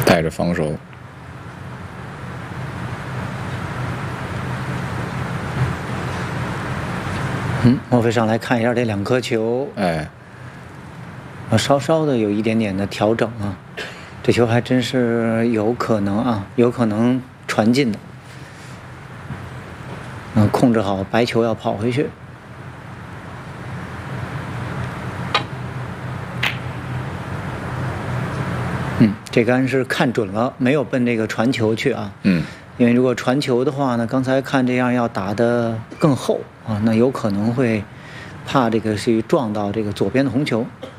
带着防守。 莫非上来看一下这2颗球， 哎， 稍稍的有一点点的调整啊，这球还真是有可能啊，有可能传进的。控制好白球要跑回去。这杆是看准了，没有奔这个传球去啊。因为如果传球的话呢，刚才看这样要打得更厚啊，那有可能会怕这个去撞到这个左边的红球。